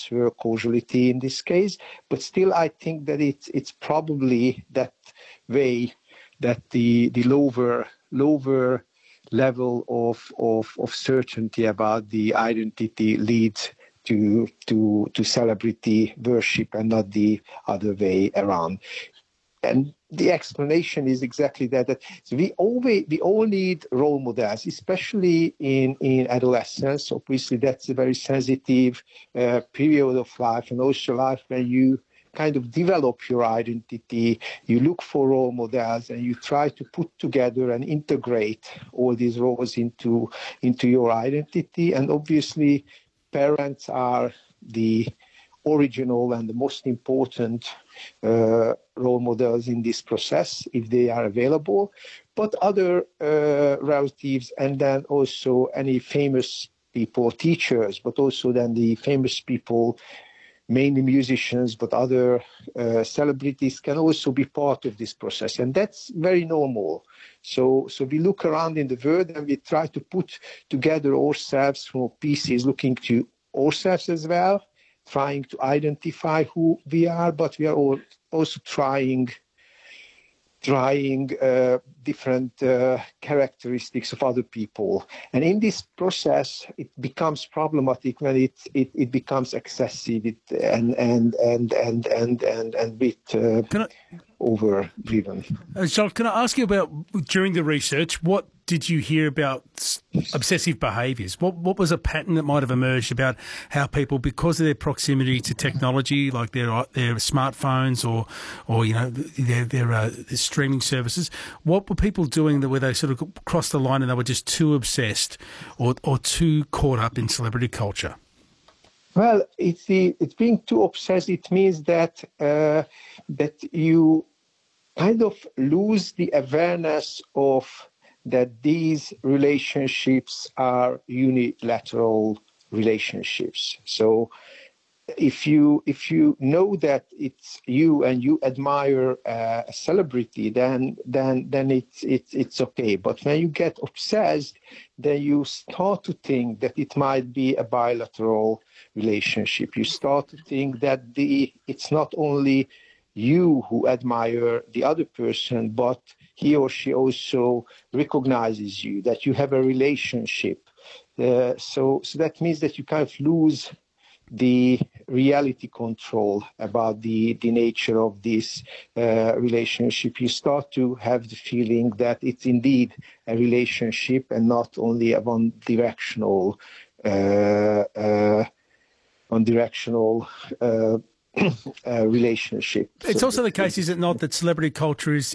were causality in this case. But still, I think that it's probably that way that the lower level of certainty about the identity leads to celebrity worship and not the other way around. And the explanation is exactly that so we all need role models, especially in adolescence. Obviously, that's a very sensitive period of life, and also life when you kind of develop your identity. You look for role models, and you try to put together and integrate all these roles into your identity. And obviously, parents are the original and the most important role models in this process, if they are available, but other relatives, and then also any famous people, teachers, but also then the famous people, mainly musicians, but other celebrities can also be part of this process. And that's very normal. So we look around in the world and we try to put together ourselves from pieces, looking to ourselves as well, trying to identify who we are, but we are also trying different characteristics of other people. And in this process, it becomes problematic when it becomes excessive and a bit overdriven. Charles, can I ask you about, during the research, what did you hear about obsessive behaviours? What was a pattern that might have emerged about how people, because of their proximity to technology, like their smartphones or you know their streaming services, what were people doing where they sort of crossed the line and they were just too obsessed or too caught up in celebrity culture? Well, it's being too obsessed. It means that you kind of lose the awareness of that these relationships are unilateral relationships. So if you know that it's you and you admire a celebrity, then it's okay. But when you get obsessed, then you start to think that it might be a bilateral relationship. You start to think that it's not only you who admire the other person, but he or she also recognizes you, that you have a relationship. So that means that you kind of lose the reality control about the nature of this relationship. You start to have the feeling that it's indeed a relationship and not only a one-directional relationship. It's also the case, is it not, that celebrity culture is